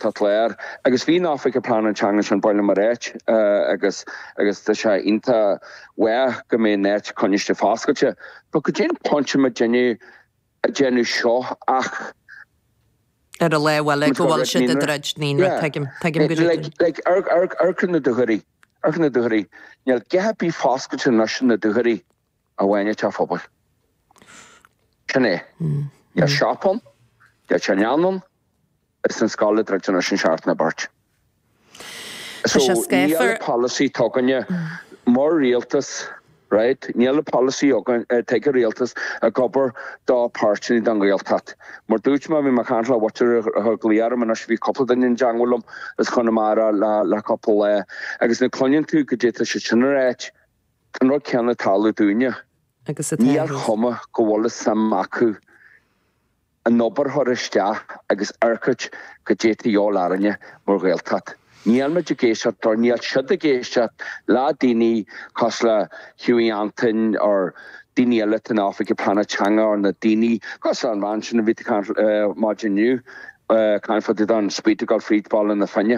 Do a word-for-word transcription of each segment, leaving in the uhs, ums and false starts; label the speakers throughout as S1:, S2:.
S1: réaltat léir agus bhí África plan an teanga an baile mar réit agus agus tá sé inta we go mé net coniste fáscailte ba go dé ponche me genu a genu seo ach
S2: ar a le bhfuil go bhfuil si de dreid ní teigim teigim go
S1: like ar ar ar na duhuirí ar na duhuirí neal gehapí fáscailte nasin na duhuirí a bhaine te fphobal Cné ja siapon ja chanyanon is an scala dreid na sin seart na bart so níl policy tóganne more realtas right níl policy ogan uh, take a realtas a gobar dá party dan realtat mar dúch ma vi ma kanla water gliar man as vi couple den in jangulum is konamara la la couple uh, agus na clonin tú go dita se chinreit kan ro kenna talu dúne
S2: agus
S1: níl choma go wala samaku a nobar horiste agus arcach go dita yol arne mar realtat Níl me géisiat or níl siad a géisiat lá daoine cosla Hughie Anton or daoine eile in África Planet Changa or na daoine cosla an bhain sin a bhí máidin nniu cain fod it an spíteáil frídball in na fanne.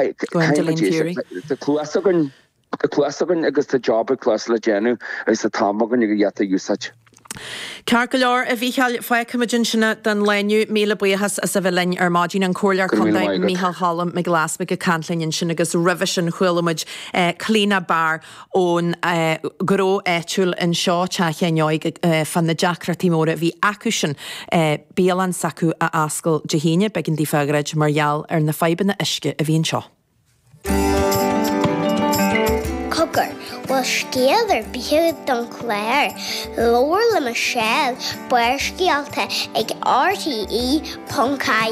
S1: The clúasagan the clúasagan agus the job a clúasla genu is a támagan i go dhéata úsait.
S2: Cear go leor a bhí foiicimidin sinna den leniu míle buchas a sa bhlein ar mádín an cóir chundaid Mícheál Hallam me glaspa go canlainn sin agus rivision chuilamid clína bar ón goró éitiúil in seo teachchéneoig fan na deacra tímóra bhí acu sin béalan sacu a ascail de híine begin dí fagreid margheall ar na feibanna isce a bhíon seo.
S3: Cogur, well scéallar bíú don chléir, lóir le Michelle, buir scialta ag R T E Poncaí.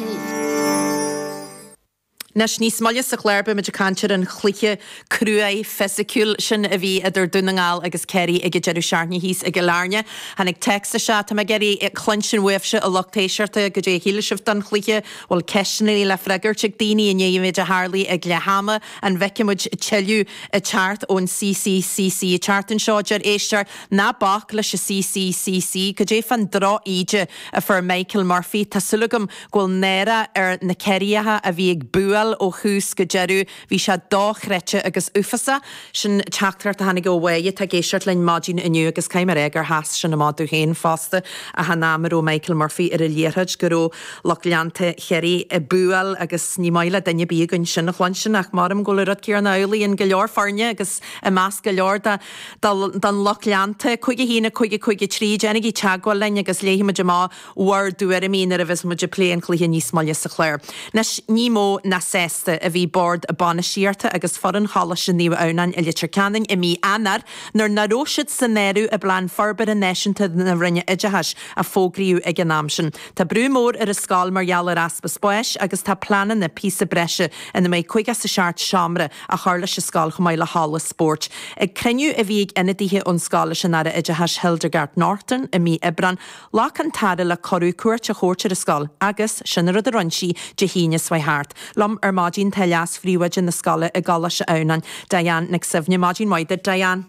S2: Nes ní smaile sa chléirbe me de cantir an chluiche cruaí fesiciúil sin a bhí idir dunaáil agus ceirí ag jeú seaarne híos ag lárne hanig texta se tá me geirí ag clunsin wefse a lochtéisiirta go dé híle sift an chluiche bhil ceisinaí le freigarte daoine in éimiid a Harlaí ag le hama an bheicemuid teú a chart ón C C C C chartan seoidir éistear na bach leis a C C C C go dé fan drá ide a fur Michael Murphy tá sulúgam ghfuil néra ar na ceiríathe a bhí ag bual ó chús go jeú bhí se dáchreite agus ufasa sin teachtar a hanig go bhhaide tá géisiart lein mádín inniu agus caiimar ag ar has sin na mádú héin fásta a hanámar ó Michael Murphy ar a léirtheid goró lochleanta cheirí a bual agus ní maile daine bí gunn sin nach chláin sin ach marm go rud cíar na eolaí in go leor farne agus i más go leor dan lochleanta chuige hína chuige chuige trí dénig í teagháil lein agus léhiime de má war dúar a mína a bheits mu de pléan chluiche níos maile sa chléir. Nes ní mó na sésta a bhí bord a bana síarta agus foran chala sin níomh annain i litir canning i mí anar nar naróisiid san néirú a bláin farbar a neisianta na rinne idehas a fógriú ag an námsin. Tá brúmór ar a scáil margheall ar aspa spáis agus tá planan na písa breise ina mé chuige sa seart seamra a charla se scáil chumáid le hála sport. Ag creniu a bhí ag ina díthe ón scála sin ar a idehas Hildegard Norton i mí ibran lá can tada le corú cuairt a chóirte a scáil agus sinnar a runsaí de híine swaithart. Lom ar mádín telas fríwaid in na scala a gala se aunan. Diane nig sifne mádín maidir Diane.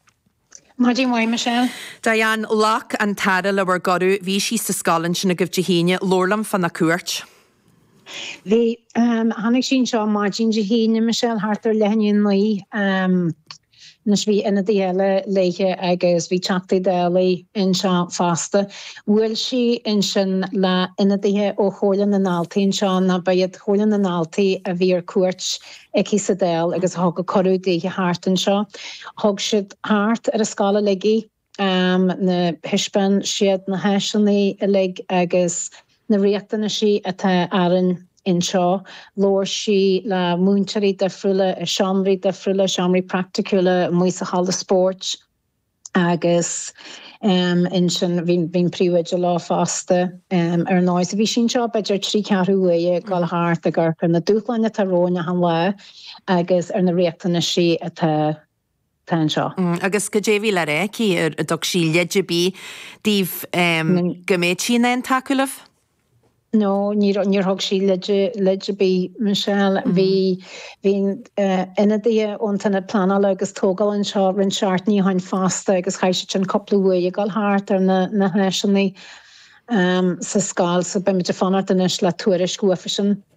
S4: Mádín maiid Michelle.
S2: Diane lach an tada le war gorú bhí sí sa scalan sin a gibh de híine lórlam fan na cuairt.
S4: Bhí um, hanig sin seo mádín de híine Michelle hartar lehanin nuí um, Nes bhí ina déile leiche agus bhí teachtaí déala in seo fásta. Bhfuil si in sin le ina dtithe ó chólan na náltaí seo na baiad chólan na náltaí a bhí ar cuairt ag sa déal agus thug go corú daoithe háartan seo. Thug siad háart ar a scála leigi um, na hispan siad na heiseannaí a lig agus na riachtainna si atá aran in seo, lóir si le múntarí de friúla, a seanraí de friúla, seanraí practicúla, muosa hála sport, agus um, in sin bhín príomhaide lá fásta um, ar náis. Bhí sin seo beidir trí ceathrú é gáil háart a gur na dúchleine tá róine an le, agus ar na riachtainna si atá
S2: Mm, agus go dé bhí le réici ar a dog sí leidir bí díobh um, go méid sin an taculah?
S4: No, níor thug sí leidir bí Michelle bhí hín ina dtí óntainna planala agus tógáil an seo rinn seart ní hain fásta agus chaise sin coplúha a gáil háart ar na heiseannaí um, sa scáil sa be meidir fanart inis le tuairis gofa sin